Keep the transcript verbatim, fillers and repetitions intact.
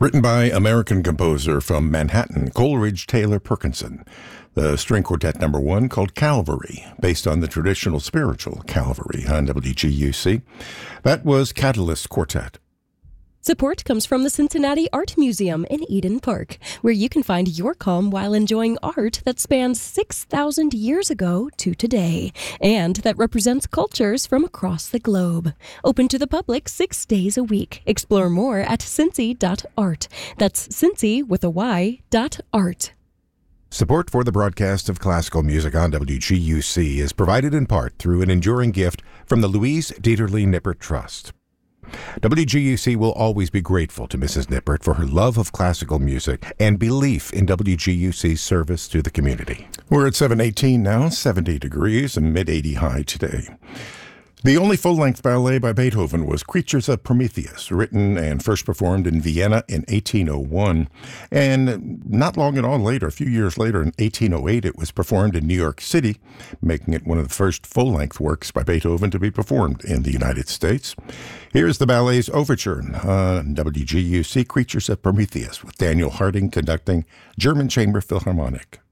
Written by American composer from Manhattan, Coleridge Taylor Perkinson. The string quartet number one called Calvary, based on the traditional spiritual Calvary on W G U C. That was Catalyst Quartet. Support comes from the Cincinnati Art Museum in Eden Park, where you can find your calm while enjoying art that spans six thousand years ago to today, and that represents cultures from across the globe. Open to the public six days a week. Explore more at cincy dot art. That's Cincy with a Y dot art. Support for the broadcast of classical music on W G U C is provided in part through an enduring gift from the Louise Dieterle Nippert Trust. W G U C will always be grateful to Missus Nippert for her love of classical music and belief in W G U C's service to the community. We're at seven eighteen now, seventy degrees and mid eighty high today. The only full-length ballet by Beethoven was Creatures of Prometheus, written and first performed in Vienna in eighteen oh one. And not long at all later, a few years later, in eighteen oh eight, it was performed in New York City, making it one of the first full-length works by Beethoven to be performed in the United States. Here's the ballet's overture on W G U C, Creatures of Prometheus, with Daniel Harding conducting German Chamber Philharmonic.